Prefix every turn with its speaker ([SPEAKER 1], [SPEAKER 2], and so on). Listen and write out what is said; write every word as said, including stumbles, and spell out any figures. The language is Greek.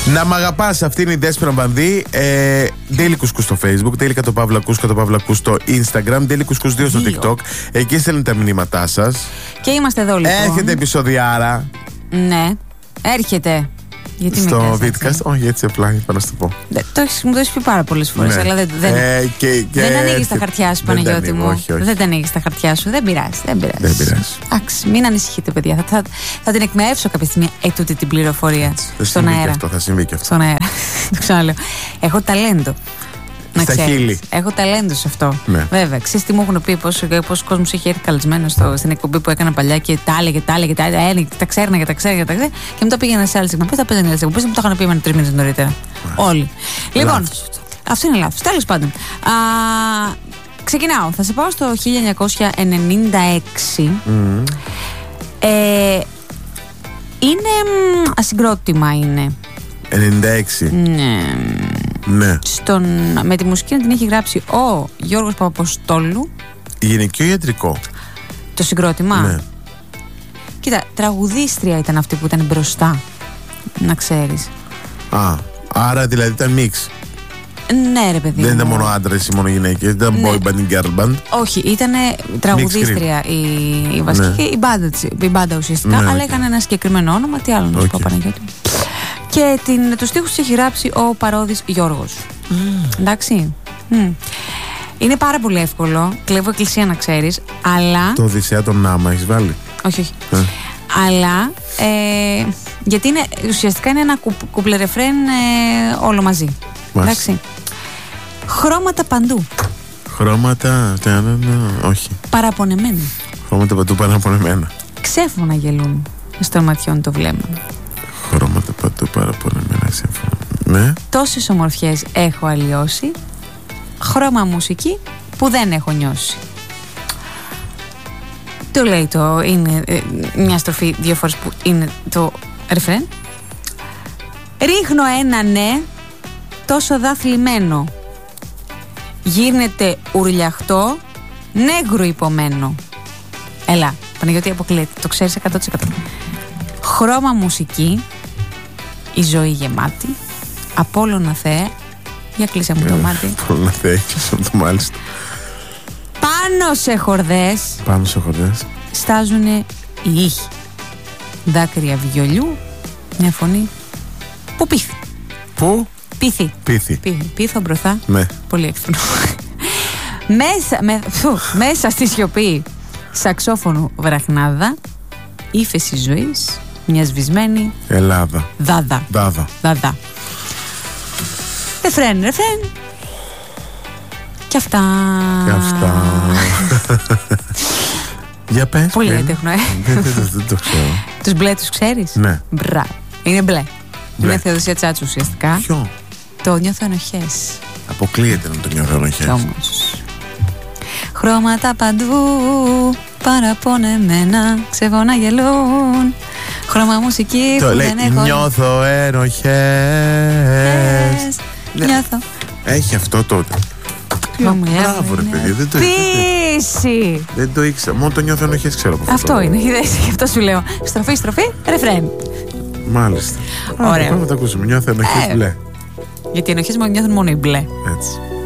[SPEAKER 1] Να μ' αγαπάς, αυτή είναι η Δέσποινα Μπανδύ. ε, Daily Κουσκούς στο Facebook, Daily Κατοπαύλακους, Κατοπαύλακους στο Instagram, Daily Κουσκούς δύο στο TikTok. Εκεί στέλνουν τα μηνύματά σας.
[SPEAKER 2] Και είμαστε εδώ λοιπόν.
[SPEAKER 1] Έρχεται επεισοδιάρα.
[SPEAKER 2] Ναι, έρχεται. Γιατί
[SPEAKER 1] στο Vidcast, όχι έτσι απλά είπα να σου το πω.
[SPEAKER 2] Το έχεις, μου το έχεις πει πάρα πολλές φορές,
[SPEAKER 1] Ναι.
[SPEAKER 2] αλλά δεν, δεν,
[SPEAKER 1] ε, και, και
[SPEAKER 2] δεν ανοίγεις τα χαρτιά σου, Παναγιώτη μου.
[SPEAKER 1] Όχι, όχι.
[SPEAKER 2] Δεν τα ανοίγεις τα χαρτιά σου, δεν πειράζει. Δεν πειράζει.
[SPEAKER 1] Δεν πειράζει.
[SPEAKER 2] Εντάξει, μην ανησυχείτε, παιδιά. Θα, θα, θα την εκμεύσω κάποια στιγμή ετούτη την πληροφορία
[SPEAKER 1] θα
[SPEAKER 2] στον αέρα.
[SPEAKER 1] Αυτό, θα συμβεί και αυτό.
[SPEAKER 2] Στον αέρα. Το ξαναλέω. Έχω ταλέντο. Να
[SPEAKER 1] στα
[SPEAKER 2] ξέρεις.
[SPEAKER 1] χείλη.
[SPEAKER 2] Έχω ταλέντο σε αυτό.
[SPEAKER 1] Ναι.
[SPEAKER 2] Βέβαια. Ξέρεις τι μου έχουν πει, πόσο ο κόσμος είχε έρθει καλεσμένο στην εκπομπή που έκανα παλιά και τα έλεγε, τα έλεγε, τα έλεγε, τα ξέρναγε, τα ξέρναγε, τα ξέρναγε. Και μετά πήγαινα σε άλλη στιγμή. Πού τα παίζανε άλλε εκπομπέ, μου το είχαν πει εμένα τρει μήνες νωρίτερα. Όλοι. Λοιπόν, λάθος. Αυτό είναι λάθος. Τέλος πάντων. Α, ξεκινάω. Θα σε πάω στο χίλια εννιακόσια ενενήντα έξι.
[SPEAKER 1] Mm.
[SPEAKER 2] Ε, είναι ασυγκρότημα είναι.
[SPEAKER 1] ενενήντα έξι.
[SPEAKER 2] Ναι.
[SPEAKER 1] Ναι.
[SPEAKER 2] Στον, με τη μουσική να την έχει γράψει ο Γιώργος Παπαποστόλου.
[SPEAKER 1] Γυναικείο ή ιατρικό?
[SPEAKER 2] Το συγκρότημα.
[SPEAKER 1] Ναι.
[SPEAKER 2] Κοίτα, τραγουδίστρια ήταν αυτή που ήταν μπροστά. Να ξέρεις.
[SPEAKER 1] Α, άρα δηλαδή ήταν μίξ.
[SPEAKER 2] Ναι, ρε παιδί.
[SPEAKER 1] Δεν
[SPEAKER 2] μου.
[SPEAKER 1] ήταν μόνο άντρες ή μόνο γυναίκες. Δεν ήταν
[SPEAKER 2] Ναι.
[SPEAKER 1] boy band ή girl band.
[SPEAKER 2] Όχι, ήταν τραγουδίστρια η, η βασική,
[SPEAKER 1] Ναι.
[SPEAKER 2] η, μπάντα, της- η μπάντα ουσιαστικά,
[SPEAKER 1] Ναι,
[SPEAKER 2] αλλά
[SPEAKER 1] okay.
[SPEAKER 2] είχαν ένα συγκεκριμένο όνομα. Τι άλλο να σου
[SPEAKER 1] Okay.
[SPEAKER 2] πω, Παναγιώτη. Και την, τους στίχους της έχει γράψει ο Παρόδης Γιώργος. Mm. Εντάξει. Mm. Είναι πάρα πολύ εύκολο. Κλέβω εκκλησία να ξέρεις, αλλά.
[SPEAKER 1] Το Οδυσσέα τον Νάμα έχεις βάλει?
[SPEAKER 2] Όχι, όχι.
[SPEAKER 1] Ε.
[SPEAKER 2] Αλλά. Ε, γιατί είναι, ουσιαστικά είναι ένα κου, κουπλερεφρέν ε, όλο μαζί.
[SPEAKER 1] Μάλιστα.
[SPEAKER 2] Εντάξει. Χρώματα παντού.
[SPEAKER 1] Χρώματα. τα, να, να, όχι.
[SPEAKER 2] Παραπονεμένοι.
[SPEAKER 1] Χρώματα παντού παραπονεμένα.
[SPEAKER 2] Ξέφωνα γελούν στο ματιών το βλέμμα.
[SPEAKER 1] Χρώματα παντού παραπονεμένα. Σύμφωνα. Ναι.
[SPEAKER 2] Τόσες ομορφιές έχω αλλοιώσει. Χρώμα μουσική που δεν έχω νιώσει. Το λέει το. Είναι ε, μια στροφή δύο φορές που είναι το ρεφρέν. Ρίχνω ένα ναι, τόσο δάθλιμμένο. Γύρνεται ουρλιαχτό, νέγρου υπομένο. Έλα, Παναγιώτη, αποκλείεται. Το ξέρεις εκατό τοις εκατό. Χρώμα μουσική, η ζωή γεμάτη. Απόλλωνα Θεέ, για κλείσε μου το μάτι.
[SPEAKER 1] Απόλλωνα Θεέ, κλείσε μου το μάλιστα.
[SPEAKER 2] Πάνω σε χορδές
[SPEAKER 1] Πάνω σε χορδές
[SPEAKER 2] στάζουνε οι ήχοι. Δάκρυα βιολιού, μια φωνή που πείθει.
[SPEAKER 1] Πού?
[SPEAKER 2] Πείθει.
[SPEAKER 1] Πείθει.
[SPEAKER 2] Πείθει. Πείθω μπροστά.
[SPEAKER 1] Ναι.
[SPEAKER 2] Πολύ έξυπνο. μέσα, με, φου, μέσα στη σιωπή σαξόφωνου βραχνάδα, ύφεση ζωής, μια σβησμένη
[SPEAKER 1] Ελλάδα.
[SPEAKER 2] δάδα.
[SPEAKER 1] Δάδα.
[SPEAKER 2] Δάδα. Ρεφρέν, ρεφρέν. Και αυτά.
[SPEAKER 1] Και αυτά. Για πες.
[SPEAKER 2] Πολύ
[SPEAKER 1] πες.
[SPEAKER 2] έντεχνο, ε.
[SPEAKER 1] Δεν, δεν, δεν, δεν το ξέρω.
[SPEAKER 2] Τους μπλε τους ξέρεις?
[SPEAKER 1] Ναι.
[SPEAKER 2] Μπράβο. Είναι μπλε.
[SPEAKER 1] Μπλε.
[SPEAKER 2] Είναι Θεοδοσία Τσάτσου ουσιαστικά.
[SPEAKER 1] Ποιο?
[SPEAKER 2] Το νιώθω ενοχές.
[SPEAKER 1] Αποκλείεται να το νιώθω ενοχές.
[SPEAKER 2] Κι όμως. Χρώματα παντού, παραπονεμένα, ξεφωνά γελούν. Χρώμα μουσική
[SPEAKER 1] Το
[SPEAKER 2] που
[SPEAKER 1] λέει,
[SPEAKER 2] δεν έχω.
[SPEAKER 1] νιώθω ενοχές. Ναι.
[SPEAKER 2] Νιώθω.
[SPEAKER 1] Έχει αυτό τότε.
[SPEAKER 2] Μα μου
[SPEAKER 1] Μπράβο ρε
[SPEAKER 2] έβγαινε
[SPEAKER 1] παιδί, δεν το,
[SPEAKER 2] πίση.
[SPEAKER 1] δεν το ήξερα. Μόνο το νιώθω ενοχές ξέρω από αυτό.
[SPEAKER 2] Αυτό είναι, είδες, γι' αυτό σου λέω. Στροφή, στροφή, ρεφρέν.
[SPEAKER 1] Μάλιστα.
[SPEAKER 2] Ωραία.
[SPEAKER 1] Πάμε να τα ακούσουμε. Νιώθω ενοχές
[SPEAKER 2] Ε.
[SPEAKER 1] μπλε.
[SPEAKER 2] Γιατί οι ενοχές μου νιώθουν μόνο οι μπλε.
[SPEAKER 1] Έτσι.